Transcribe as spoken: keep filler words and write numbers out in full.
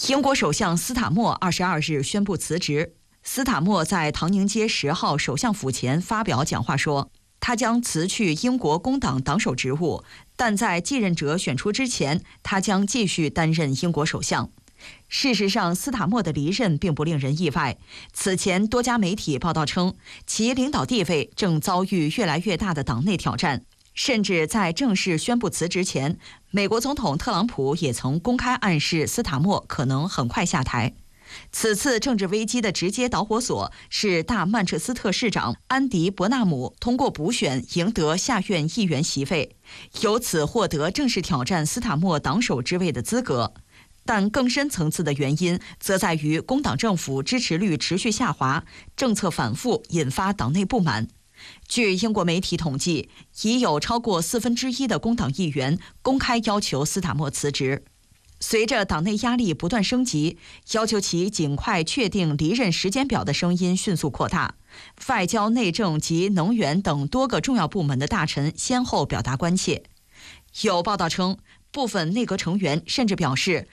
英国首相斯塔默二十二日宣布辞职。斯塔默在唐宁街十号首相府前发表讲话说，他将辞去英国工党党首职务，但在继任者选出之前，他将继续担任英国首相。事实上，斯塔默的离任并不令人意外。此前，多家媒体报道称，其领导地位正遭遇越来越大的党内挑战。甚至在正式宣布辞职前，美国总统特朗普也曾公开暗示斯塔默可能很快下台。此次政治危机的直接导火索是大曼彻斯特市长安迪·伯纳姆通过补选赢得下院议员席位，由此获得正式挑战斯塔默党首之位的资格。但更深层次的原因则在于工党政府支持率持续下滑，政策反复引发党内不满。据英国媒体统计，已有超过四分之一的工党议员公开要求斯塔默辞职。随着党内压力不断升级，要求其尽快确定离任时间表的声音迅速扩大。外交、内政及能源等多个重要部门的大臣先后表达关切。有报道称，部分内阁成员甚至表示，